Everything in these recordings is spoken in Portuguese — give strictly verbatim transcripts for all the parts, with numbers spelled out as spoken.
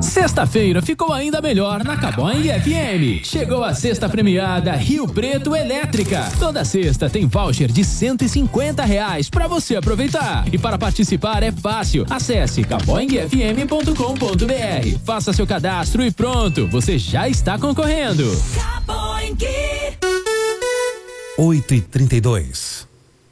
Sexta-feira ficou ainda melhor na Caboing F M. Chegou a sexta premiada Rio Preto Elétrica. Toda sexta tem voucher de cento e cinquenta reais para você aproveitar. E para participar é fácil. Acesse caboing f m ponto com ponto b r. Faça seu cadastro e pronto, você já está concorrendo. Caboing. oito e trinta e dois.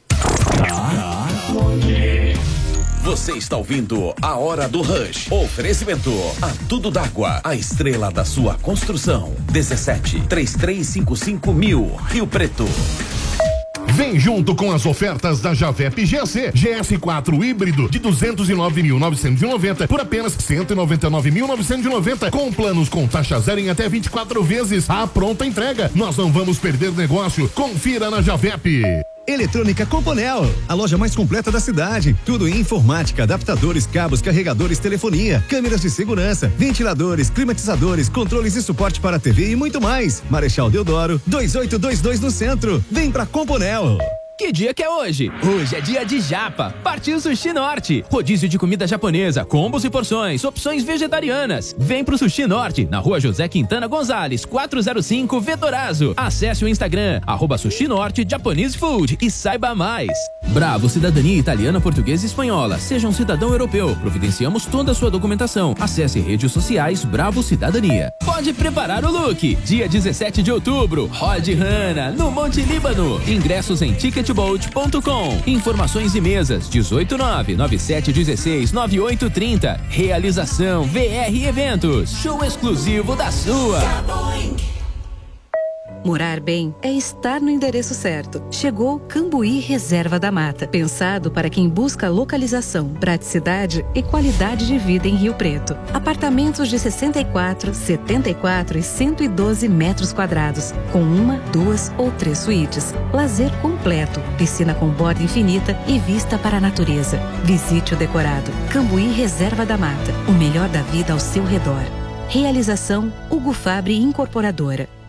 Você está ouvindo A Hora do Rush. Oferecimento a Tudo d'Água, a estrela da sua construção. dezessete, trinta e três cinquenta e cinco mil, Rio Preto. Vem junto com as ofertas da Javep G A C. G S quatro híbrido de duzentos e nove mil novecentos e noventa por apenas cento e noventa e nove mil novecentos e noventa, com planos com taxa zero em até vinte e quatro vezes. A pronta entrega. Nós não vamos perder negócio. Confira na Javep. Eletrônica Componel, a loja mais completa da cidade. Tudo em informática, adaptadores, cabos, carregadores, telefonia, câmeras de segurança, ventiladores, climatizadores, controles e suporte para T V e muito mais. Marechal Deodoro, dois oito dois dois no centro. Vem pra Componel. Que dia que é hoje? Hoje é dia de japa. Partiu Sushi Norte. Rodízio de comida japonesa, combos e porções, opções vegetarianas. Vem pro Sushi Norte, na rua José Quintana Gonzalez, quatrocentos e cinco, Vetorazo. Acesse o Instagram, arroba Sushi Norte Japanese Food e saiba mais. Bravo Cidadania Italiana, Portuguesa e Espanhola. Seja um cidadão europeu. Providenciamos toda a sua documentação. Acesse redes sociais Bravo Cidadania. Pode preparar o look. Dia dezessete de outubro, Rod Hanna, no Monte Líbano. Ingressos em ticket bolt ponto com. Informações e mesas dezoito nove nove sete um seis nove oito três zero. Realização V R Eventos. Show exclusivo da sua. Morar bem é estar no endereço certo. Chegou Cambuí Reserva da Mata, pensado para quem busca localização, praticidade e qualidade de vida em Rio Preto. Apartamentos de sessenta e quatro, setenta e quatro e cento e doze metros quadrados, com uma, duas ou três suítes. Lazer completo, piscina com borda infinita e vista para a natureza. Visite o decorado. Cambuí Reserva da Mata, o melhor da vida ao seu redor. Realização Hugo Fabre Incorporadora.